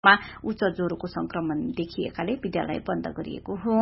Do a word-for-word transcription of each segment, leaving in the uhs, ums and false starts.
मा उच्च ज्वरोको संक्रमण देखिएकाले विद्यालय बन्द गरिएको हो।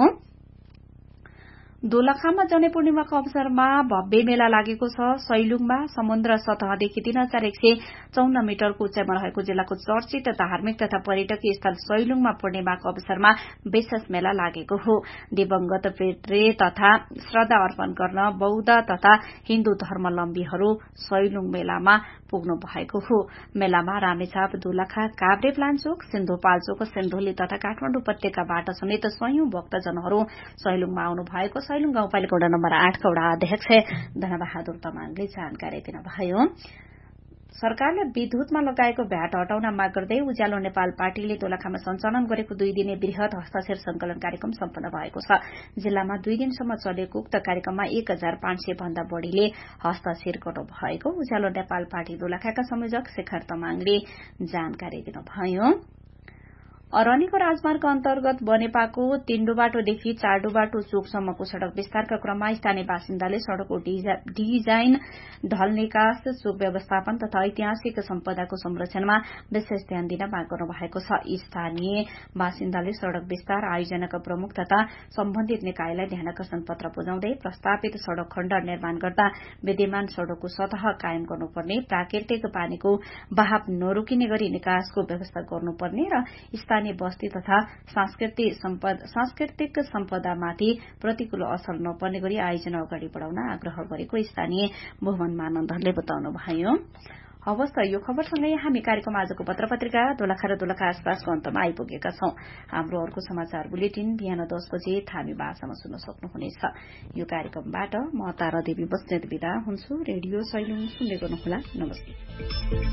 दोलखामा जने पूर्णिमाको अवसरमा भव्य मेला लागेको छ। सैलुङमा समुद्र सतहदेखि तीन हजार एक सय चौन्न मिटरको उचाइमा रहेको जिल्लाको चर्चित धार्मिक तथा पर्यटकीय स्थल सैलुङमा पूर्णिमाको अवसरमा विशेष मेला लागेको हो। दिवंगत पितृ तथा श्रद्धा अर्पण गर्न बौद्ध तथा हिन्दू धर्मावलम्बीहरू सैलुङ मेलामा पुग्नु भएको हो। मेलामा रामेछाप, दोलखा, काभ्रे प्लाञ्चोक, सिन्धुपाल्चोक, सिन्धुली तथा काठमाडौँ उपत्यकाबाट समेत सयौं भक्तजनहरू सैलुङमा आउनु भएको सैलुङ गाउँपालिका वडा नम्बर आठका वडा अध्यक्ष धनबहादुर तामाङले जानकारी दिनुभयो। सरकारले विद्युतमा लगाएको भ्याट हटाउन माग गर्दै उज्यालो नेपाल पार्टीले दोलखामा सञ्चालन गरेको दुई दिने वृहत हस्ताक्षर संकलन कार्यक्रम सम्पन्न भएको छ। जिल्लामा दुई दिनसम्म चलेको उक्त कार्यक्रममा एक हजार पाँच सय भन्दा बढ़ीले हस्ताक्षर गर्नु भएको उज्यालो नेपाल पार्टी दोलखाका संयोजक शेखर तामाङले जानकारी दिनुभयो। अरनीको राजमार्ग अन्तर्गत बनेपाको तीनडुबाटोदेखि चारडुबाटो चोकसम्मको सड़क विस्तारका क्रममा स्थानीय बासिन्दाले सड़कको डिजाइन, ढल निकास, चोक व्यवस्थापन तथा ऐतिहासिक सम्पदाको संरक्षणमा विशेष ध्यान दिन माग गर्नु भएको छ। स्थानीय बासिन्दाले सड़क विस्तार आयोजनाका प्रमुख तथा सम्बन्धित निकायलाई ध्यानाकर्षण पत्र बुझाउँदै प्रस्तावित सड़क खण्ड निर्माण गर्दा विद्यमान सड़कको सतह कायम गर्नुपर्ने, प्राकृतिक पानीको बहाव नरोकिने गरी निकासको व्यवस्था गर्नुपर्ने र स्थानीय बस्ती तथा सांस्कृतिक सम्पदामाथि प्रतिकूल असर नपर्ने गरी आयोजना अगाडि बढ़ाउन आग्रह गरेको स्थानीय भुवन मानन्दरले बताउनुभयो। हवस् त यो खबरसँगै हामी कार्यक्रम आजको पत्र पत्रिका दोलखा र दोलखा आसपासको अन्तमा आइपुगेका छौं। हाम्रो अर्को समाचार बुलेटिन बिहान दस बजे थामी भाषामा सुन्न सक्नुहुनेछ। यो कार्यक्रमबाट म तारा देवी बस्नेत बिदा हुन्छु। रेडियो सैलुङ सुन्दै गर्नुहोला। नमस्ते।